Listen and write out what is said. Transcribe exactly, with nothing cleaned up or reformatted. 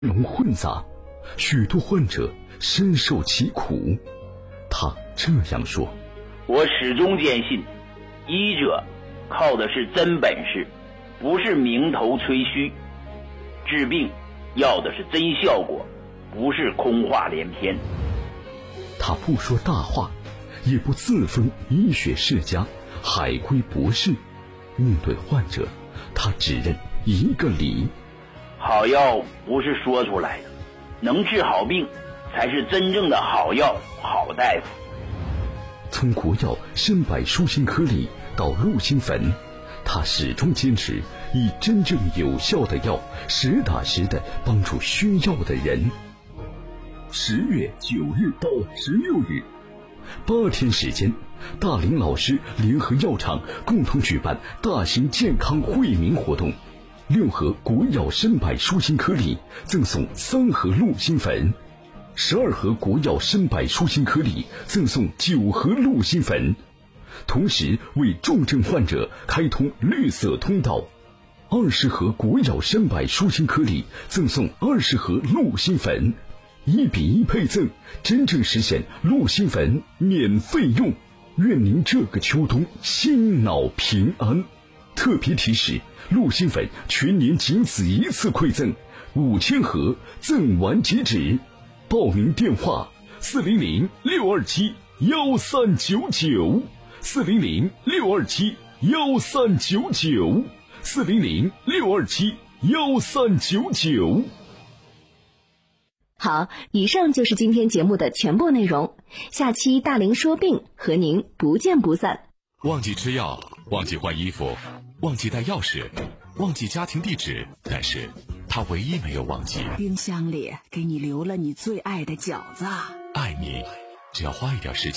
龙混杂，许多患者深受其苦。他这样说： 我始终坚信，医者靠的是真本事，不是名头吹嘘。治病要的是真效果，不是空话连篇。 他不说大话，也不自封医学世家、海归博士。面对患者，他只认一个理： 好药不是说出来的，能治好病才是真正的好药、好大夫。 从国药参柏舒心颗粒到鹿心粉，他始终坚持以真正有效的药，实打实的帮助需要的人。十月九日到十六日，八天时间，大林老师联合药厂共同举办大型健康惠民活动。六盒国药参柏舒心颗粒赠送三盒鹿心粉，十二盒国药参柏舒心颗粒赠送九盒鹿心粉，同时为重症患者开通绿色通道。二十盒国药参柏舒心颗粒赠送二十盒鹿心粉，一比一配赠，真正实现鹿心粉免费用。愿您这个秋冬心脑平安。特别提示：鹿心粉全年仅此一次馈赠，五千盒赠完即止。报名电话：四零零六二七幺三九九，四零零六二七幺三九九，四零零六二七幺三九九。 好，以上就是今天节目的全部内容。下期大林说病和您不见不散。 忘记吃药，忘记换衣服，忘记带钥匙，忘记家庭地址，但是他唯一没有忘记， 冰箱里给你留了你最爱的饺子。 爱你，只要花一点时间。